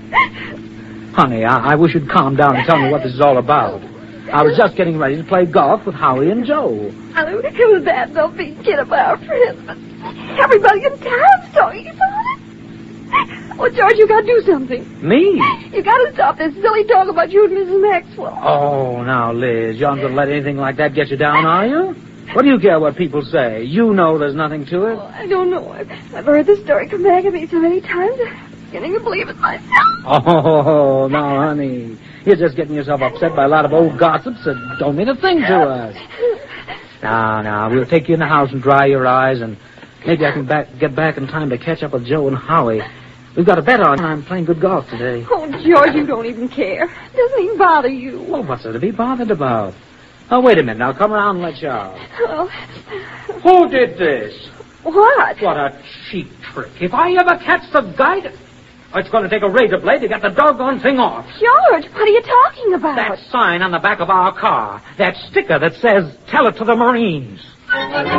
Honey, I wish you'd calm down and tell me what this is all about. I was just getting ready to play golf with Howie and Joe. It was that no big kid of our friends, but everybody in town's talking about it. Well, George, you got to do something. Me? You got to stop this silly talk about you and Mrs. Maxwell. Oh, now, Liz, you aren't going to let anything like that get you down, are you? What do you care what people say? You know there's nothing to it. Oh, I don't know. I've heard the story come back at me so many times. I'm beginning to believe it myself. Oh, now, honey, you're just getting yourself upset by a lot of old gossips that don't mean a thing to us. Now, we'll take you in the house and dry your eyes, and maybe I can get back in time to catch up with Joe and Howie. We've got a bet on time playing good golf today. Oh, George, you don't even care. It doesn't even bother you. Well, what's there to be bothered about? Oh, wait a minute. Now, come around and let you out. Oh. Who did this? What? What a cheap trick. If I ever catch the guy... It's going to take a razor blade to get the doggone thing off. George, what are you talking about? That sign on the back of our car. That sticker that says, "Tell it to the Marines."